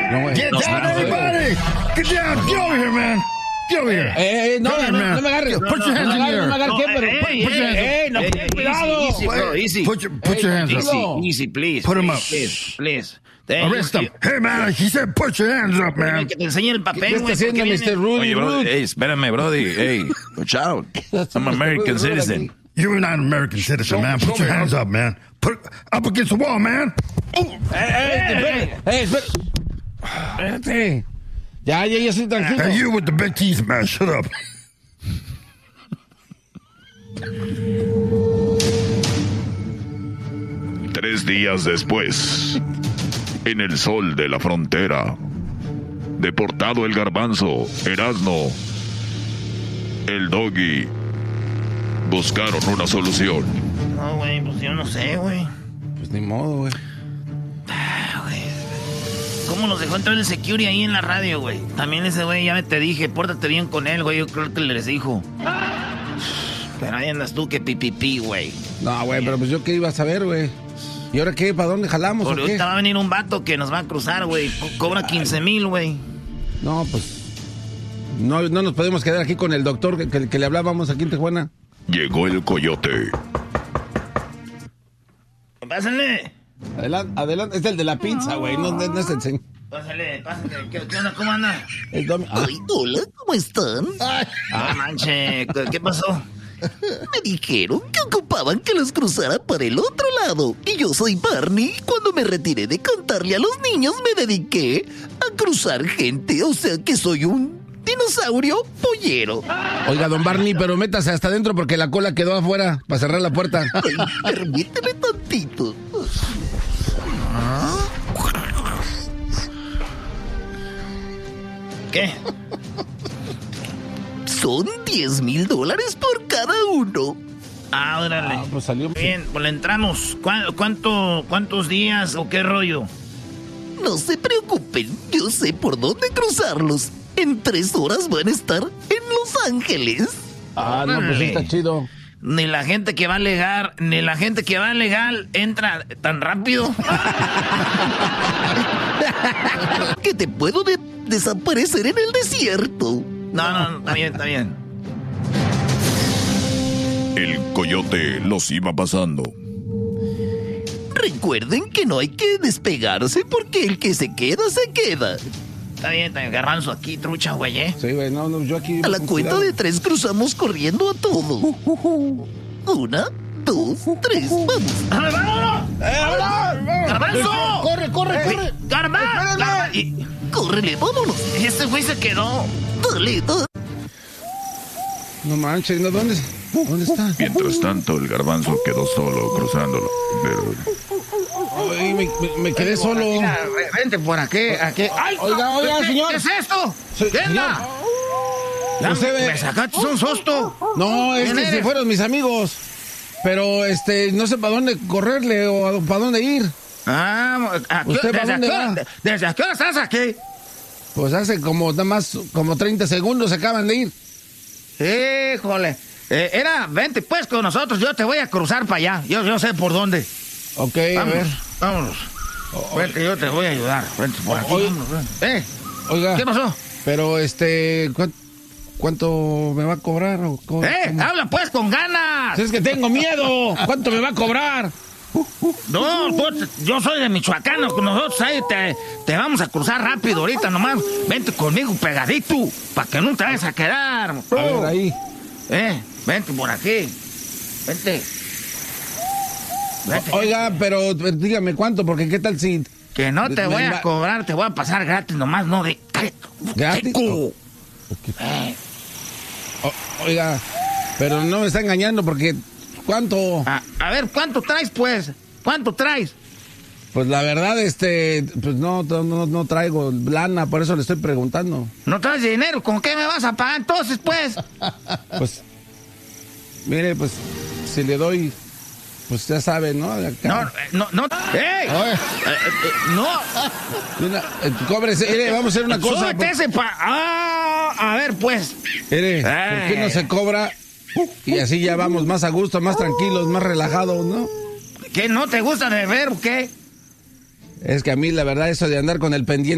Get down, everybody! Get down! Get over here, man! Get over here! No me agarres. Put your hands in the air. No me agarres, pero... Put your hands up. Cuidado. Easy, bro, easy. Put your hands up. Easy, please. Put 'em up. Please. Arrest him. Hey, man, he said put your hands up, man. Que te enseñe el papel, ¿Qué está haciendo Mr. Rudy? Oye, bro, hey, espérame, brody. Hey, watch out. I'm an American citizen. You're not an American citizen, man. Put your hands up, man. Put up against the wall, man. Espérate. Ya estoy tranquilo. Hey, you with the big teeth, man. Shut up. Tres días después, en el sol de la frontera, deportado el Garbanzo, Erasmo, el Doggy, buscaron una solución. No, güey, pues yo no sé, güey. Pues ni modo, güey. ¿Cómo nos dejó entrar el security ahí en la radio, güey? También ese güey, ya te dije, pórtate bien con él, güey. Yo creo que les dijo. Pero ahí andas tú que pipipi, güey. No, güey, pero pues yo qué iba a saber, güey. ¿Y ahora qué? ¿Para dónde jalamos o qué? Ahorita va a venir un vato que nos va a cruzar, güey. Cobra 15,000, güey. No, pues... No nos podemos quedar aquí con el doctor que le hablábamos aquí en Tijuana. Llegó el coyote. Pásale. Adelante. Es el de la pinza, güey. No es el señor. Pásale. ¿Qué onda? ¿Cómo anda? Ay, hola, ¿cómo están? No manche, ¿qué pasó? Me dijeron que ocupaban que los cruzara para el otro lado. Y yo soy Barney. Cuando me retiré de cantarle a los niños, me dediqué a cruzar gente. O sea que soy un dinosaurio pollero. Oiga, don Barney, pero métase hasta adentro porque la cola quedó afuera para cerrar la puerta. Ay, permíteme tantito. ¿Qué? Son $10,000 por cada uno. Órale. Pues salió Bien, pues le entramos. ¿Cuántos días o qué rollo? No se preocupen, yo sé por dónde cruzarlos. En 3 horas van a estar en Los Ángeles. No, pues está chido. Ni la gente que va legal, entra tan rápido. Que te puedo desaparecer en el desierto. No, está bien. El coyote los iba pasando. Recuerden que no hay que despegarse porque el que se queda, se queda. Está bien, Garbanzo, aquí, trucha, güey, ¿eh? Sí, güey, no, yo aquí... A la cuenta de 3 cruzamos corriendo a todo. 1, 2, 3, vamos. ¡Vámonos! ¡Garbanzo! ¡Corre! ¡Garbanzo! ¡Córrele, vámonos! Ese güey se quedó. Dale. No manches, ¿dónde está? Mientras tanto, el Garbanzo quedó solo cruzándolo. Pero... Ay, me quedé solo. Mira, vente por aquí. ¡Ay! Oiga, señor. ¿Qué es esto? Sí, ¿Qué onda? Ya me sacaste un susto. No, es que se fueron mis amigos. Pero, no sé para dónde correrle o para dónde ir. ¿Usted para dónde va? ¿Desde qué hora estás aquí? Pues hace nada más 30 segundos acaban de ir. Híjole. Vente pues con nosotros, yo te voy a cruzar para allá. Yo sé por dónde. Ok, Vámonos. Vente, yo te voy a ayudar. Vente por aquí. Vámonos. Oiga. ¿Qué pasó? Pero, ¿cuánto me va a cobrar? Habla pues con ganas. Es que tengo miedo. ¿Cuánto me va a cobrar? No, pues, yo soy de Michoacán. Nosotros ahí te vamos a cruzar rápido ahorita nomás. Vente conmigo pegadito, para que no te vayas a quedar. A ver, ahí. Vente por aquí. Vente. Oiga, pero dígame cuánto, porque qué tal si... Que no te voy a cobrar, te voy a pasar gratis nomás, no de... ¿Gratis? Oiga, pero no me está engañando porque... ¿Cuánto? A ver, ¿cuánto traes, pues? ¿Cuánto traes? Pues la verdad, pues no traigo lana, por eso le estoy preguntando. ¿No traes dinero? ¿Con qué me vas a pagar entonces, pues? Pues, mire, pues, si le doy, pues ya sabe, ¿no? No. ¡Ey! No. Cóbrese, mire, vamos a hacer una cosa. Súbete ese a ver, pues. Mire, ¿por qué no se cobra? Y así ya vamos más a gusto, más tranquilos, más relajados, ¿no? ¿Qué, no te gusta beber o qué? Es que a mí la verdad eso de andar con el pendiente